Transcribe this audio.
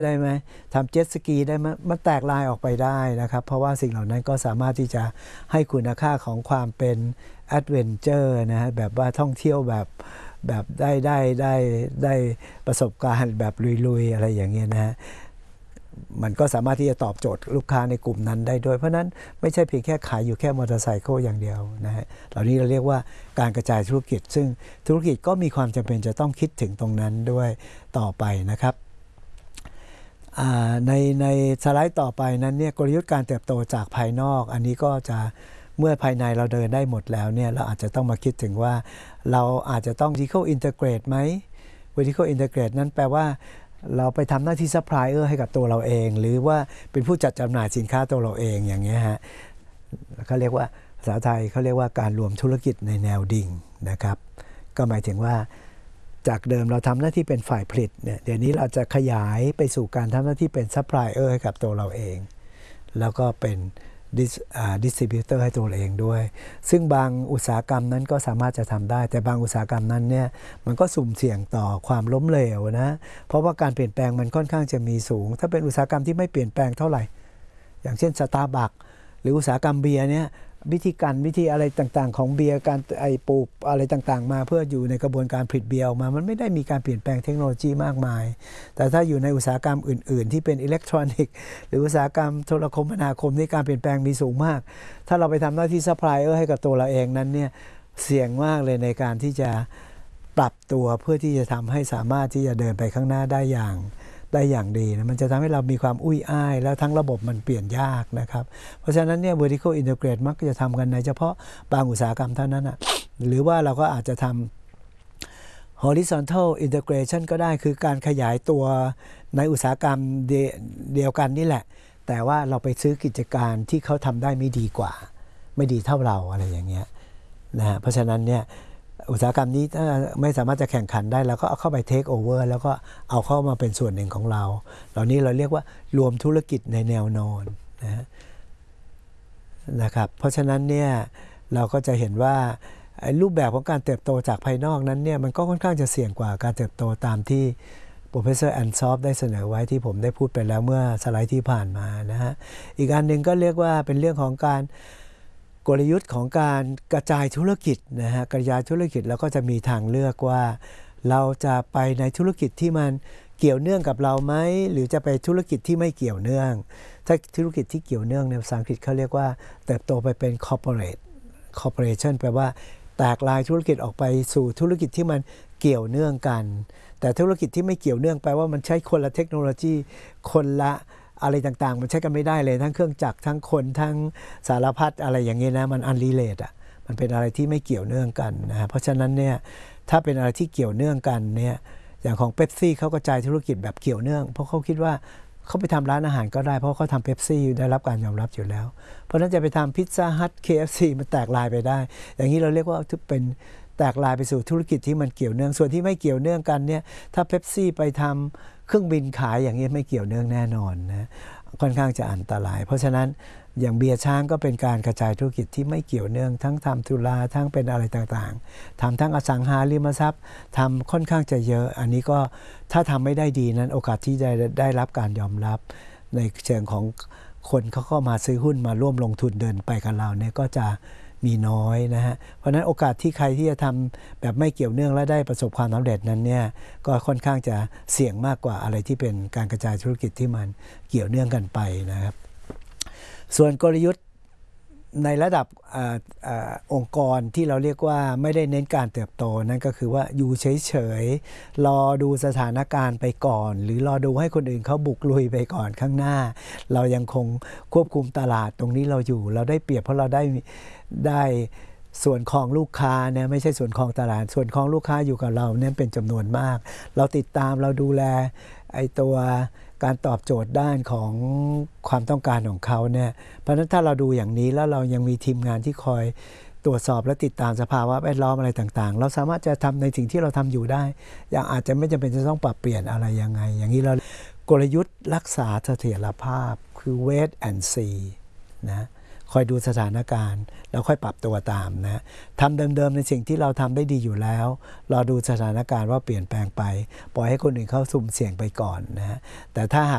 ได้ไหมทำเจ็ตสกีได้ไหมมันแตกลายออกไปได้นะครับเพราะว่าสิ่งเหล่านั้นก็สามารถที่จะให้คุณค่าของความเป็นแอดเวนเจอร์นะฮะแบบว่าท่องเที่ยวแบบได้ประสบการณ์แบบลุยๆอะไรอย่างเงี้ยนะฮะมันก็สามารถที่จะตอบโจทย์ลูกค้าในกลุ่มนั้นได้ด้วยเพราะนั้นไม่ใช่เพียงแค่ขายอยู่แค่มอเตอร์ไซค์อย่างเดียวนะฮะเหล่านี้เราเรียกว่าการกระจายธุรกิจซึ่งธุรกิจก็มีความจำเป็นจะต้องคิดถึงตรงนั้นด้วยต่อไปนะครับในสไลด์ต่อไปนั้นเนี่ยกลยุทธ์การเติบโตจากภายนอกอันนี้ก็จะเมื่อภายในเราเดินได้หมดแล้วเนี่ยเราอาจจะต้องมาคิดถึงว่าเราอาจจะต้อง vertical integrate ไหม vertical integrate นั้นแปลว่าเราไปทำหน้าที่ซัพพลายเออร์ให้กับตัวเราเองหรือว่าเป็นผู้จัดจำหน่ายสินค้าตัวเราเองอย่างเงี้ยฮะเขาเรียกว่าภาษาไทยเขาเรียกว่าการรวมธุรกิจในแนวดิ่งนะครับก็หมายถึงว่าจากเดิมเราทำหน้าที่เป็นฝ่ายผลิตเนี่ยเดี๋ยวนี้เราจะขยายไปสู่การทำหน้าที่เป็นซัพพลายเออร์ให้กับตัวเราเองแล้วก็เป็นดิสทริบิวเตอร์ให้ตัวเองด้วยซึ่งบางอุตสาหกรรมนั้นก็สามารถจะทำได้แต่บางอุตสาหกรรมนั้นเนี่ยมันก็สุ่มเสี่ยงต่อความล้มเหลวนะเพราะว่าการเปลี่ยนแปลงมันค่อนข้างจะมีสูงถ้าเป็นอุตสาหกรรมที่ไม่เปลี่ยนแปลงเท่าไหร่อย่างเช่นสตาร์บัคหรืออุตสาหกรรมเบียร์เนี่ยวิธีอะไรต่างๆของเบียร์การปลูกอะไรต่างๆมาเพื่ออยู่ในกระบวนการผลิตเบียร์ออกมามันไม่ได้มีการเปลี่ยนแปลงเทคโนโลยีมากมายแต่ถ้าอยู่ในอุตสาหกรรมอื่นๆที่เป็นอิเล็กทรอนิกส์หรืออุตสาหกรรมโทรคมนาคมที่การเปลี่ยนแปลงมีสูงมากถ้าเราไปทำหน้าที่ซัพพลายเออร์ให้กับตัวเราเองนั้นเนี่ยเสี่ยงมากเลยในการที่จะปรับตัวเพื่อที่จะทำให้สามารถที่จะเดินไปข้างหน้าได้อย่างดีนะมันจะทำให้เรามีความอุ้ยอ้ายแล้วทั้งระบบมันเปลี่ยนยากนะครับเพราะฉะนั้นเนี่ย vertical integrate มักจะทำกันในเฉพาะบางอุตสาหกรรมเท่านั้นหรือว่าเราก็อาจจะทำ horizontal integration ก็ได้คือการขยายตัวในอุตสาหกรรมเดียวกันนี่แหละแต่ว่าเราไปซื้อกิจการที่เขาทำได้ไม่ดีกว่าไม่ดีเท่าเราอะไรอย่างเงี้ยนะฮะเพราะฉะนั้นเนี่ยอุตสาหกรรมนี้ถ้าไม่สามารถจะแข่งขันได้เราก็เอาเข้าไปเทคโอเวอร์แล้วก็เอาเข้ามาเป็นส่วนหนึ่งของเราเหล่านี้เราเรียกว่ารวมธุรกิจในแนวนอนนะครับเพราะฉะนั้นเนี่ยเราก็จะเห็นว่ารูปแบบของการเติบโตจากภายนอกนั้นเนี่ยมันก็ค่อนข้างจะเสี่ยงกว่าการเติบโตตามที่ Professor Ansoff ได้เสนอไว้ที่ผมได้พูดไปแล้วเมื่อสไลด์ที่ผ่านมานะฮะอีกอันหนึ่งก็เรียกว่าเป็นเรื่องของการกลยุทธ์ของการกระจายธุรกิจนะฮะกระจายธุรกิจเราก็จะมีทางเลือกว่าเราจะไปในธุรกิจที่มันเกี่ยวเนื่องกับเราไหมหรือจะไปธุรกิจที่ไม่เกี่ยวเนื่องถ้าธุรกิจที่เกี่ยวเนื่องในภาษาอังกฤษเขาเรียกว่าเติบโตไปเป็น corporation แปลว่าแตกลายธุรกิจออกไปสู่ธุรกิจที่มันเกี่ยวเนื่องกันแต่ธุรกิจที่ไม่เกี่ยวเนื่องแปลว่ามันใช้คนละเทคโนโลยีคนละอะไรต่างๆมันใช้กันไม่ได้เลยทั้งเครื่องจักรทั้งคนทั้งสารพัดอะไรอย่างเงี้ยนะมันอันรีเลทมันเป็นอะไรที่ไม่เกี่ยวเนื่องกันนะเพราะฉะนั้นเนี่ยถ้าเป็นอะไรที่เกี่ยวเนื่องกันเนี่ยอย่างของเป๊ปซี่เขากระจายธุรกิจแบบเกี่ยวเนื่องเพราะเขาคิดว่าเขาไปทำร้านอาหารก็ได้เพราะเขาทำเป๊ปซี่ได้รับการยอมรับอยู่แล้วเพราะนั้นจะไปทำพิซซ่าฮัท KFC มันแตกลายไปได้อย่างนี้เราเรียกว่าเป็นแตกลายไปสู่ธุรกิจที่มันเกี่ยวเนื่องส่วนที่ไม่เกี่ยวเนื่องกันเนี่ยถ้าเป๊ปซี่ไปทำเครื่องบินขายอย่างนี้ไม่เกี่ยวเนื่องแน่นอนนะค่อนข้างจะอันตรายเพราะฉะนั้นอย่างเบียร์ช้างก็เป็นการกระจายธุรกิจที่ไม่เกี่ยวเนื่องทั้งทำธุราทั้งเป็นอะไรต่างๆทำทั้งอสังหาริมทรัพย์ทำค่อนข้างจะเยอะอันนี้ก็ถ้าทำไม่ได้ดีนั้นโอกาสที่จะได้รับการยอมรับในเชิงของคนเขาก็มาซื้อหุ้นมาร่วมลงทุนเดินไปกับเราเนี่ยก็จะมีน้อยนะฮะเพราะฉะนั้นโอกาสที่ใครที่จะทำแบบไม่เกี่ยวเนื่องและได้ประสบความสำเร็จนั้นเนี่ยก็ค่อนข้างจะเสี่ยงมากกว่าอะไรที่เป็นการกระจายธุรกิจที่มันเกี่ยวเนื่องกันไปนะครับส่วนกลยุทธ์ในระดับองค์กรที่เราเรียกว่าไม่ได้เน้นการเติบโตนั่นก็คือว่าอยู่เฉยๆรอดูสถานการณ์ไปก่อนหรือรอดูให้คนอื่นเขาบุกลุยไปก่อนข้างหน้าเรายังคงควบคุมตลาดตรงนี้เราอยู่เราได้เปรียบเพราะเราได้ส่วนของลูกค้าเนี่ยไม่ใช่ส่วนของตลาดส่วนของลูกค้าอยู่กับเราเนี่ยเป็นจำนวนมากเราติดตามเราดูแลไอ้ตัวการตอบโจทย์ด้านของความต้องการของเขาเนี่ยเพราะฉะนั้นถ้าเราดูอย่างนี้แล้วเรายังมีทีมงานที่คอยตรวจสอบและติดตามสภาวะแวดล้อมอะไรต่างๆเราสามารถจะทำในสิ่งที่เราทำอยู่ได้อย่างอาจจะไม่จำเป็นจะต้องปรับเปลี่ยนอะไรยังไงอย่างนี้เรากลยุทธ์รักษาเสถียรภาพคือ wait and see นะคอยดูสถานการณ์แล้วค่อยปรับตัวตามนะทำเดิมๆในสิ่งที่เราทำได้ดีอยู่แล้วรอดูสถานการณ์ว่าเปลี่ยนแปลงไปปล่อยให้คนอื่นเข้าสุ่มเสี่ยงไปก่อนนะแต่ถ้าหาก